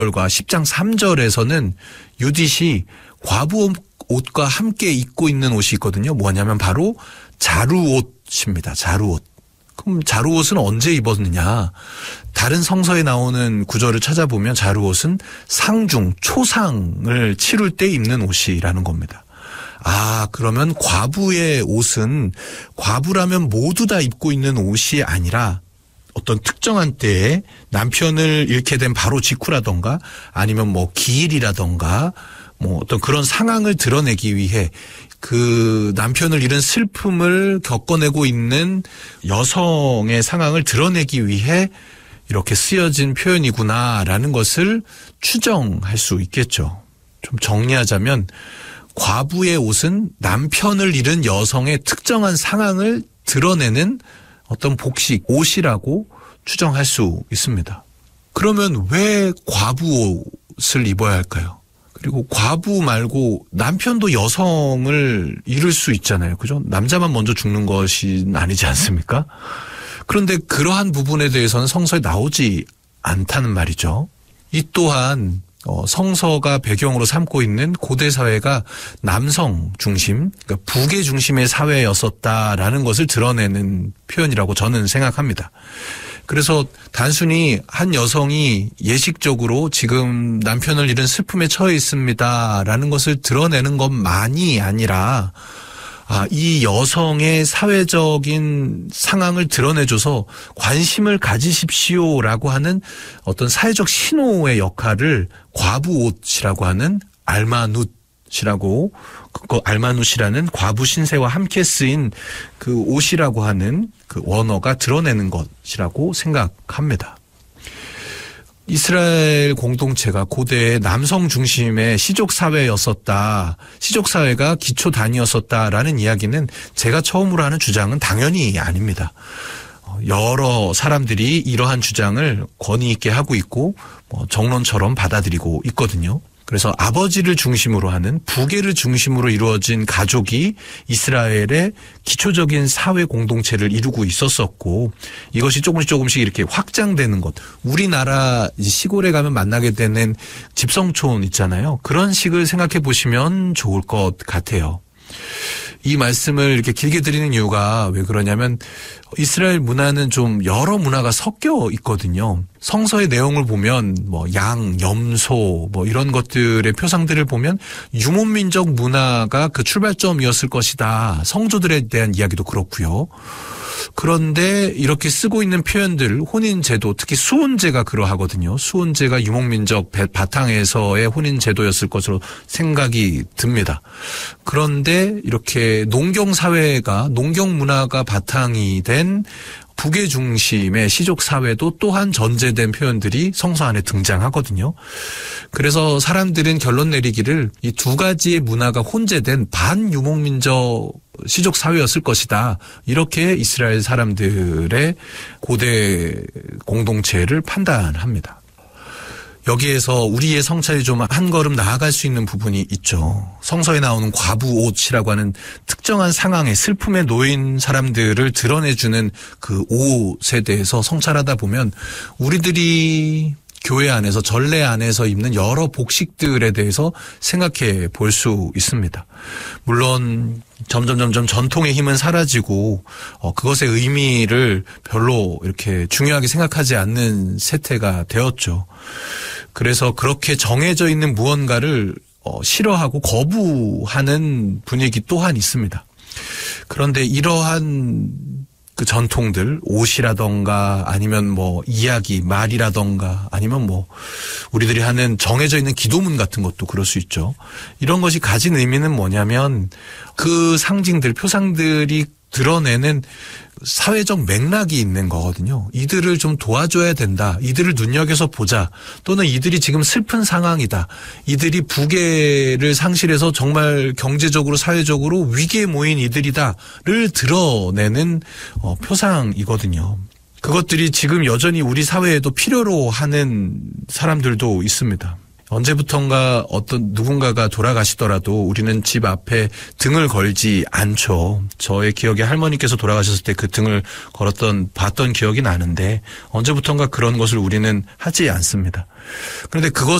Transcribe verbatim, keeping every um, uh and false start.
절과 십 장 삼 절에서는 유딧이 과부 옷과 함께 입고 있는 옷이 있거든요. 뭐냐면 바로 자루옷입니다. 자루옷. 그럼 자루옷은 언제 입었느냐? 다른 성서에 나오는 구절을 찾아보면 자루옷은 상중, 초상을 치룰 때 입는 옷이라는 겁니다. 아, 그러면 과부의 옷은 과부라면 모두 다 입고 있는 옷이 아니라 어떤 특정한 때에 남편을 잃게 된 바로 직후라던가 아니면 뭐 기일이라던가 뭐 어떤 그런 상황을 드러내기 위해 그 남편을 잃은 슬픔을 겪어내고 있는 여성의 상황을 드러내기 위해 이렇게 쓰여진 표현이구나라는 것을 추정할 수 있겠죠. 좀 정리하자면 과부의 옷은 남편을 잃은 여성의 특정한 상황을 드러내는 어떤 복식, 옷이라고 추정할 수 있습니다. 그러면 왜 과부 옷을 입어야 할까요? 그리고 과부 말고 남편도 여성을 잃을 수 있잖아요. 그죠? 남자만 먼저 죽는 것이 아니지 않습니까? 그런데 그러한 부분에 대해서는 성서에 나오지 않다는 말이죠. 이 또한 어, 성서가 배경으로 삼고 있는 고대 사회가 남성 중심, 그러니까 부계 중심의 사회였었다라는 것을 드러내는 표현이라고 저는 생각합니다. 그래서 단순히 한 여성이 예식적으로 지금 남편을 잃은 슬픔에 처해 있습니다라는 것을 드러내는 것만이 아니라 아, 이 여성의 사회적인 상황을 드러내줘서 관심을 가지십시오라고 하는 어떤 사회적 신호의 역할을 과부옷이라고 하는 알마눕이라고 그 알마눕이라는 과부 신세와 함께 쓰인 그 옷이라고 하는 그 원어가 드러내는 것이라고 생각합니다. 이스라엘 공동체가 고대의 남성 중심의 시족 사회였었다. 시족 사회가 기초 단위였었다라는 이야기는 제가 처음으로 하는 주장은 당연히 아닙니다. 여러 사람들이 이러한 주장을 권위 있게 하고 있고 뭐 정론처럼 받아들이고 있거든요. 그래서 아버지를 중심으로 하는 부계를 중심으로 이루어진 가족이 이스라엘의 기초적인 사회 공동체를 이루고 있었었고 이것이 조금씩 조금씩 이렇게 확장되는 것. 우리나라 시골에 가면 만나게 되는 집성촌 있잖아요. 그런 식을 생각해 보시면 좋을 것 같아요. 이 말씀을 이렇게 길게 드리는 이유가 왜 그러냐면 이스라엘 문화는 좀 여러 문화가 섞여 있거든요. 성서의 내용을 보면 뭐 양, 염소 뭐 이런 것들의 표상들을 보면 유목민족 문화가 그 출발점이었을 것이다. 성조들에 대한 이야기도 그렇고요. 그런데 이렇게 쓰고 있는 표현들, 혼인제도, 특히 수혼제가 그러하거든요. 수혼제가 유목민족 바탕에서의 혼인제도였을 것으로 생각이 듭니다. 그런데 이렇게 농경사회가, 농경문화가 바탕이 된 부계 중심의 시족 사회도 또한 전제된 표현들이 성서 안에 등장하거든요. 그래서 사람들은 결론 내리기를 이 두 가지의 문화가 혼재된 반유목민족 시족 사회였을 것이다. 이렇게 이스라엘 사람들의 고대 공동체를 판단합니다. 여기에서 우리의 성찰이 좀 한 걸음 나아갈 수 있는 부분이 있죠. 성서에 나오는 과부옷이라고 하는 특정한 상황에 슬픔에 놓인 사람들을 드러내주는 그 옷에 대해서 성찰하다 보면 우리들이 교회 안에서 전례 안에서 입는 여러 복식들에 대해서 생각해 볼 수 있습니다. 물론 점점 점점 전통의 힘은 사라지고 어, 그것의 의미를 별로 이렇게 중요하게 생각하지 않는 세태가 되었죠. 그래서 그렇게 정해져 있는 무언가를 어, 싫어하고 거부하는 분위기 또한 있습니다. 그런데 이러한 그 전통들, 옷이라던가 아니면 뭐 이야기, 말이라던가 아니면 뭐 우리들이 하는 정해져 있는 기도문 같은 것도 그럴 수 있죠. 이런 것이 가진 의미는 뭐냐면 그 상징들, 표상들이 드러내는 사회적 맥락이 있는 거거든요. 이들을 좀 도와줘야 된다. 이들을 눈여겨서 보자. 또는 이들이 지금 슬픈 상황이다. 이들이 부계를 상실해서 정말 경제적으로 사회적으로 위기에 모인 이들이다를 드러내는 어, 표상이거든요. 그것들이 지금 여전히 우리 사회에도 필요로 하는 사람들도 있습니다. 언제부턴가 어떤 누군가가 돌아가시더라도 우리는 집 앞에 등을 걸지 않죠. 저의 기억에 할머니께서 돌아가셨을 때 그 등을 걸었던 봤던 기억이 나는데 언제부턴가 그런 것을 우리는 하지 않습니다. 그런데 그것